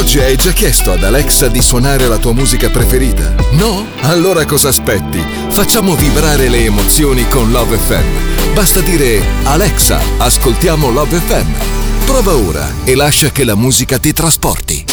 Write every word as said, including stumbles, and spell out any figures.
Oggi hai già chiesto ad Alexa di suonare la tua musica preferita? No? Allora cosa aspetti? Facciamo vibrare le emozioni con Love F M. Basta dire Alexa, ascoltiamo Love F M. Prova ora e lascia che la musica ti trasporti.